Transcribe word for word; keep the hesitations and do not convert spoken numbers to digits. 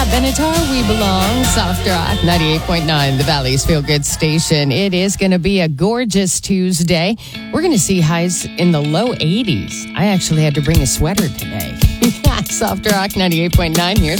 Pat Benatar, We Belong, Soft Rock, ninety-eight point nine, the Valley's Feel Good Station. It is going to be a gorgeous Tuesday. We're going to see highs in the low eighties. I actually had to bring a sweater today. Soft Rock, ninety-eight point nine here.